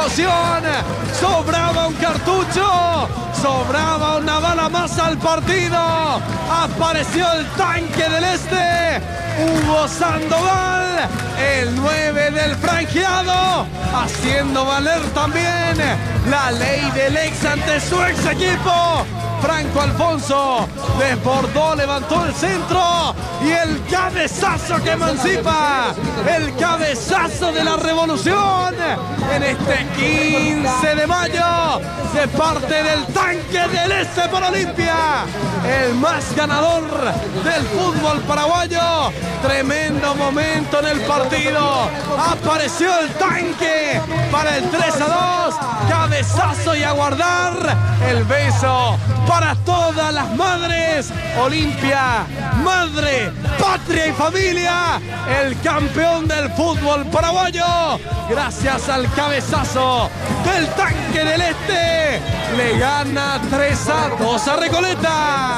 emoción, sobraba un cartucho, sobraba una bala más al partido. Apareció el tanque del Este, Hugo Sandoval, el 9 del franjeado, haciendo valer también la ley del ex ante su ex equipo. Franco Alfonso desbordó, levantó el centro y el cabezazo que emancipa, el cabezazo de la revolución en este 15 de mayo de parte del tanque del Este por Olimpia, el más ganador del fútbol paraguayo. Tremendo momento en el partido, apareció el tanque para el 3-2, cabezazo y a guardar el beso para todas las madres. Olimpia, madre, patria y familia, el campeón del fútbol paraguayo, gracias al cabezazo del tanque del Este, le gana 3-2 a Recoleta.